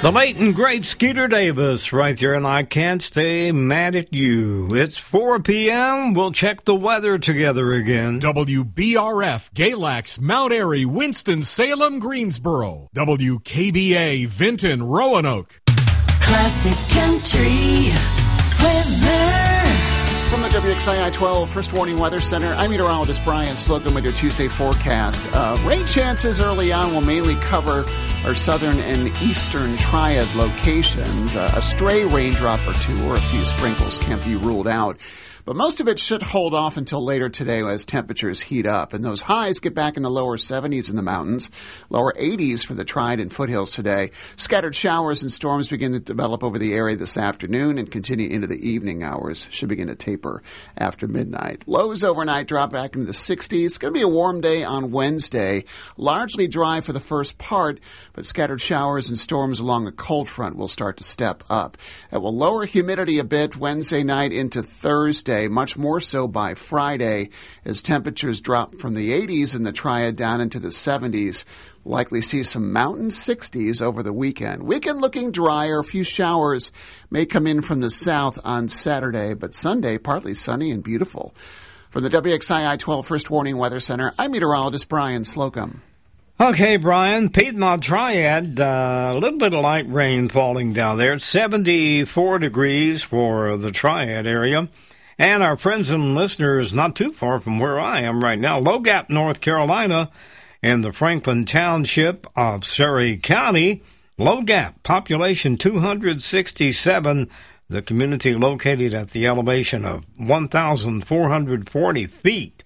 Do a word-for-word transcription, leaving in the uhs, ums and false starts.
The late and great Skeeter Davis right there, and I can't stay mad at you. It's four p.m. We'll check the weather together again. W B R F, Galax, Mount Airy, Winston-Salem, Greensboro. W K B A, Vinton, Roanoke. Classic Country Weather. From the W X I I twelve First Warning Weather Center, I'm meteorologist Brian Slocum with your Tuesday forecast. Uh, rain chances early on will mainly cover our southern and eastern triad locations. Uh, a stray raindrop or two or a few sprinkles can't be ruled out. But most of it should hold off until later today as temperatures heat up. And those highs get back in the lower seventies in the mountains, lower eighties for the Triad and foothills today. Scattered showers and storms begin to develop over the area this afternoon and continue into the evening hours. Should begin to taper after midnight. Lows overnight drop back into the sixties. It's going to be a warm day on Wednesday. Largely dry for the first part, but scattered showers and storms along the cold front will start to step up. It will lower humidity a bit Wednesday night into Thursday. Much more so by Friday as temperatures drop from the eighties in the Triad down into the seventies. Likely see some mountain sixties over the weekend. Weekend looking drier. A few showers may come in from the south on Saturday, but Sunday partly sunny and beautiful. From the W X I I twelve First Warning Weather Center, I'm meteorologist Brian Slocum. Okay, Brian, Piedmont Triad, uh, a little bit of light rain falling down there. It's seventy-four degrees for the Triad area. And our friends and listeners not too far from where I am right now, Low Gap, North Carolina, in the Franklin Township of Surry County. Low Gap, population two hundred sixty-seven, the community located at the elevation of one thousand four hundred forty feet.